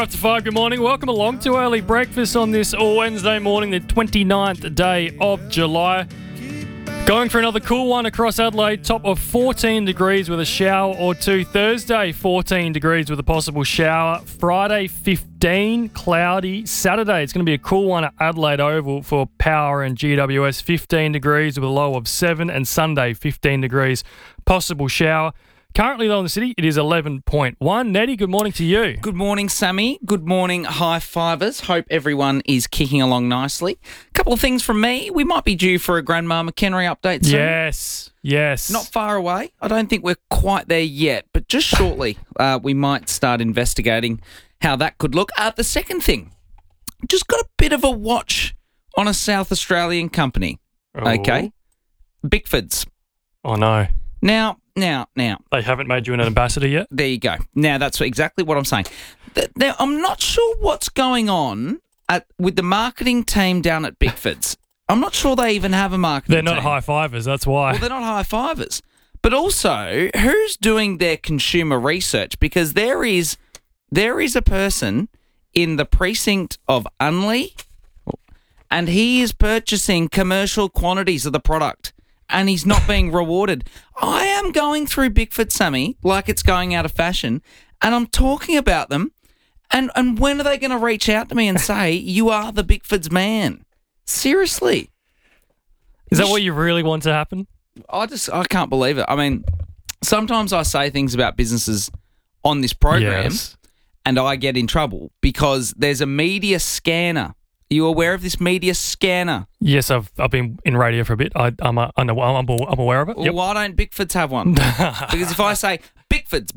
to 5, good morning. Welcome along to Early Breakfast on this Wednesday morning, the 29th day of July. Going for another cool one across Adelaide, top of 14 degrees with a shower or two. Thursday, 14 degrees with a possible shower. Friday, 15, cloudy. Saturday, it's going to be a cool one at Adelaide Oval for Power and GWS, 15 degrees with a low of 7. And Sunday, 15 degrees, possible shower. Currently, though, in the city, it is 11.1. Nettie, good morning to you. Good morning, Sammy. Good morning, high fivers. Hope everyone is kicking along nicely. A couple of things from me. We might be due for a Grandma McHenry update soon. Yes. Not far away. I don't think we're quite there yet, but just shortly we might start investigating how that could look. The second thing, just got a bit of a watch on a South Australian company. Oh. Okay? Bickford's. Oh, no. Now. They haven't made you an ambassador yet? There you go. Now, that's exactly what I'm saying. Now, I'm not sure what's going on with the marketing team down at Bickford's. I'm not sure they even have a marketing team. They're not high-fivers, that's why. Well, they're not high-fivers. But also, who's doing their consumer research? Because there is a person in the precinct of Unley, and he is purchasing commercial quantities of the product, and he's not being rewarded. I am going through Bickford, Sammy, like it's going out of fashion, and I'm talking about them, and when are they going to reach out to me and say, you are the Bickford's man? Seriously. Is that what you really want to happen? I can't believe it. I mean, sometimes I say things about businesses on this program, Yes. and I get in trouble because there's a media scanner. Are you aware of this media scanner? Yes, I've been in radio for a bit. I'm aware of it. Well, Yep. why don't Bickford's have one? Because if I say Bickford's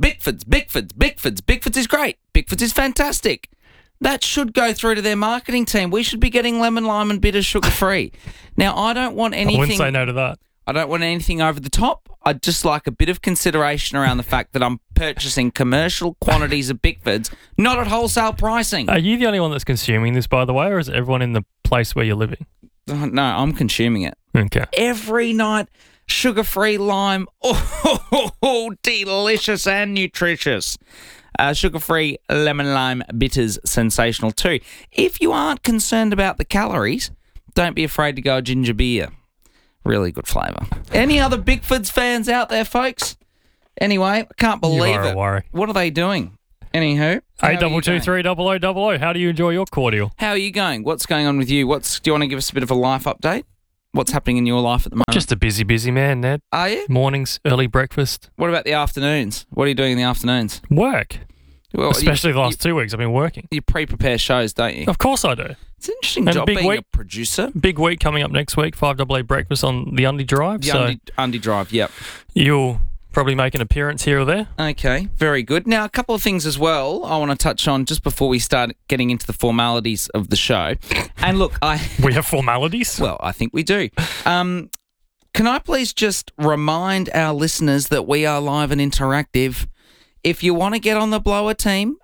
is great. Bickford's is fantastic. That should go through to their marketing team. We should be getting lemon, lime and bitter sugar-free. Now, I don't want anything... I wouldn't say no to that. I don't want anything over the top. I'd just like a bit of consideration around the fact that I'm purchasing commercial quantities of Bickford's, not at wholesale pricing. Are you the only one that's consuming this, by the way, or is everyone in the place where you're living? No, I'm consuming it. Okay. Every night, sugar-free lime. Oh, delicious and nutritious. Sugar-free lemon lime bitters, sensational too. If you aren't concerned about the calories, don't be afraid to go ginger beer. Really good flavour. Any other Bickford's fans out there, folks? Anyway, I can't believe You are a it. worry. What are they doing? Anywho, how are you going? 8223 How do you enjoy your cordial? How are you going? What's going on with you? Do you want to give us a bit of a life update? What's happening in your life at the moment? Just a busy man, Ned. Are you? Mornings, early breakfast, What about the afternoons? What are you doing in the afternoons? work. Well, Especially the last 2 weeks, I've been working. you pre-prepare shows, don't you? Of course I do. It's an interesting And job big being week. a producer. Big week coming up next week, 5AA breakfast on the Undy Drive. The Undy Drive, yep. You'll probably make an appearance here or there. Okay, very good. Now, a couple of things as well I want to touch on just before we start getting into the formalities of the show. And look, We have formalities. well, I think we do. Can I please just remind our listeners that we are live and interactive? If you want to get on the blower team,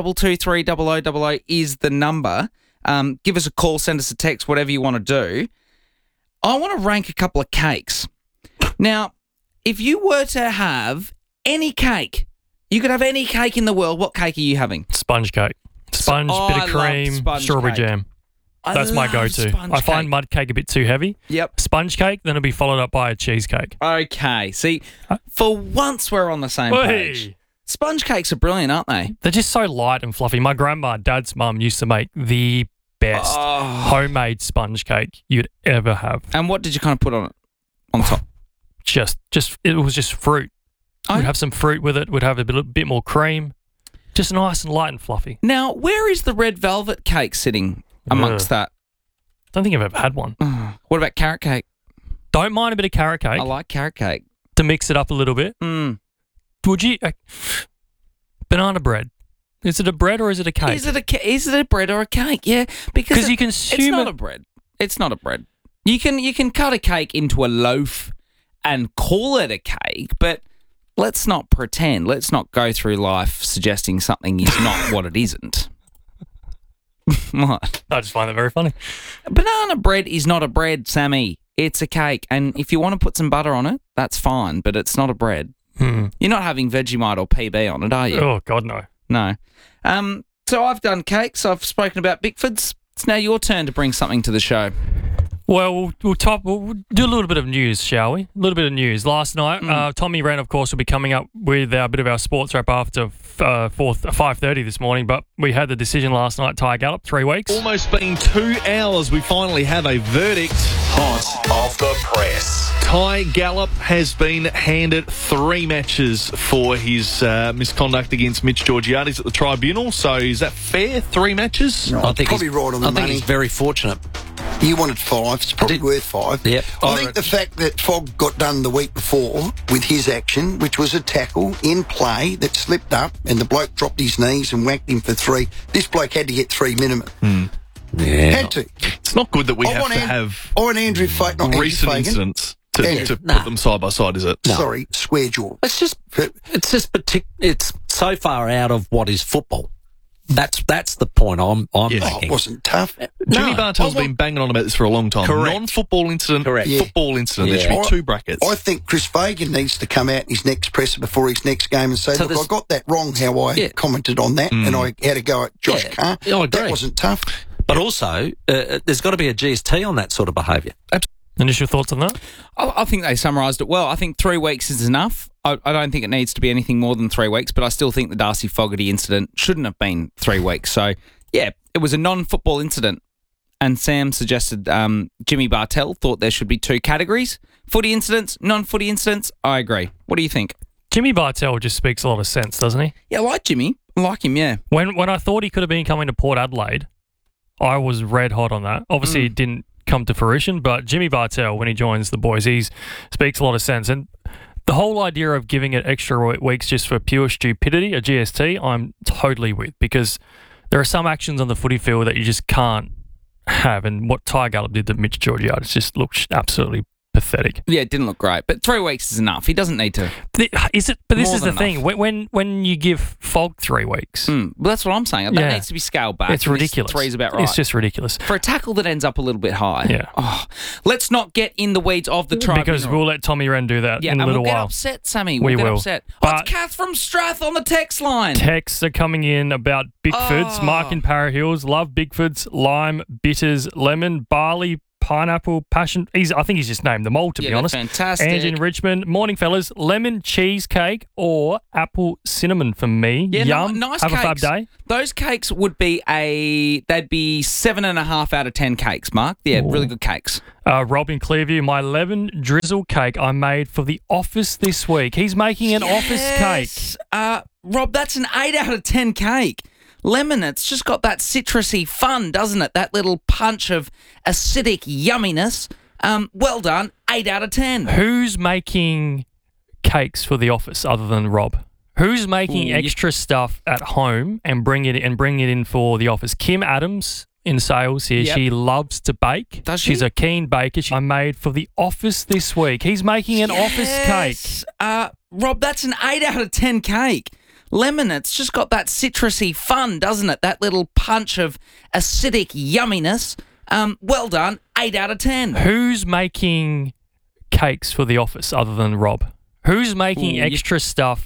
8223 is the number. Give us a call, send us a text, whatever you want to do. I want to rank a couple of cakes. Now, if you were to have any cake, you could have any cake in the world, what cake are you having? Sponge cake. Sponge, bit I of love cream, sponge strawberry cake. jam. I That's my love go-to. sponge I find cake. mud cake a bit too heavy. Yep. Sponge cake, then it'll be followed up by a cheesecake. Okay. See, for once we're on the same page. Hey! Sponge cakes are brilliant, aren't they? They're just so light and fluffy. My grandma, Dad's mum, used to make the best Oh. homemade sponge cake you'd ever have. And what did you kind of put on it? On top? Just it was just fruit. Oh. We'd have some fruit with it. We'd have a bit more cream. Just nice and light and fluffy. Now, where is the red velvet cake sitting amongst that? Don't think I've ever had one. What about carrot cake? Don't mind a bit of carrot cake I like carrot cake. to mix it up a little bit. Would you? Banana bread. Is it a bread or is it a cake? Is it a bread or a cake? Yeah, because you consume it's not it- a bread. It's not a bread. You can cut a cake into a loaf and call it a cake, but let's not pretend. Let's not go through life suggesting something is not what it isn't. What? I just find that very funny. Banana bread is not a bread, Sammy. It's a cake. And if you want to put some butter on it, that's fine, but it's not a bread. You're not having Vegemite or PB on it, are you? Oh, God, no. No. So I've done cakes. I've spoken about Bickfords. It's now your turn to bring something to the show. Well, we'll do a little bit of news, shall we? A little bit of news. Last night, Tommy Wren, of course, will be coming up with a bit of our sports wrap after 5:30 this morning, but we had the decision last night, Ty Gallop, 3 weeks. Almost been 2 hours, we finally have a verdict. Hot off the press. Ty Gallop has been handed 3 matches for his misconduct against Mitch Georgiades at the tribunal. So is that fair? 3 matches? No, I think probably right on the I think money. he's very fortunate. You wanted 5. It's probably worth 5. Yep. I think the fact that Fogg got done the week before with his action, which was a tackle in play that slipped up and the bloke dropped his knees and whacked him for 3. This bloke had to get 3 minimum. Yeah. Had to. It's not good that we I have want to An- have I want Andrew Fagan, not Andrew recent Fagan. incidents to Andrew. put them side by side, is it? Sorry, square jaw. It's just it's so far out of what is football. That's the point I'm Yes. Oh, making. it wasn't tough. Jimmy No. Bartell's been banging on about this for a long time. Correct. Non-football incident, Correct. Yeah. football incident. There Yeah. should be 2 brackets. I think Chris Fagan needs to come out in his next presser before his next game and say, So look, there's- I got that wrong how I Yeah. commented on that and I had to go at Josh Yeah. Carr. Yeah, I agree. That wasn't tough. But also, there's got to be a GST on that sort of behaviour. Initial thoughts on that? I think they summarised it well. I think 3 weeks is enough. I don't think it needs to be anything more than 3 weeks, but I still think the Darcy Fogarty incident shouldn't have been 3 weeks. So, yeah, it was a non-football incident. And Sam suggested Jimmy Bartell thought there should be 2 categories. Footy incidents, non-footy incidents. I agree. What do you think? Jimmy Bartell just speaks a lot of sense, doesn't he? Yeah, I like Jimmy. I like him, yeah. When I thought he could have been coming to Port Adelaide, I was red hot on that. Obviously, it didn't come to fruition, but Jimmy Bartell, when he joins the boys, he speaks a lot of sense. And the whole idea of giving it extra weeks just for pure stupidity, a GST, I'm totally with, because there are some actions on the footy field that you just can't have. And what Ty Gallop did to Mitch Georgiades just looked absolutely pathetic. Yeah, it didn't look great, but 3 weeks is enough. He doesn't need to. Is it? But this More is the than thing. When you give Fogg 3 weeks, Well, that's what I'm saying. That Yeah. needs to be scaled back. it's and this ridiculous. 3 is about right. It's just ridiculous. For a tackle that ends up a little bit high. Yeah. Oh, let's not get in the weeds of the tribunal. Because we'll let Tommy Wren do that yeah, in a and little we'll get while. upset, Sammy. We We'll get will. upset. But- it's Kath from Strath on the text line. Texts are coming in about Bickfords. Oh. Mark in Para Hills, love Bickfords, lime, bitters, lemon, barley, pineapple, passion. I think he's just named them all, to Yeah, be they're honest. fantastic. Angie in Richmond. Morning, fellas. Lemon cheesecake or apple cinnamon for me. Yeah, Yum. nice Have cakes. a fab day. Those cakes would be they'd be 7.5 out of 10 cakes, Mark. Yeah, really good cakes. Rob in Clearview, my lemon drizzle cake I made for the office this week. He's making an office cake. Rob, that's an 8 out of 10 cake. Lemon, it's just got that citrusy fun, doesn't it? That little punch of acidic yumminess. Well done, 8 out of 10. Who's making cakes for the office other than Rob? Who's making extra stuff at home and bring it in for the office? Kim Adams in sales here. Yep. She loves to bake. Does she? She's a keen baker. I made for the office this week. He's making an office cake. Rob, that's an 8 out of 10 cake. Lemon, it's just got that citrusy fun, doesn't it? That little punch of acidic yumminess. Well done, 8 out of 10. Who's making cakes for the office other than Rob? Who's making extra stuff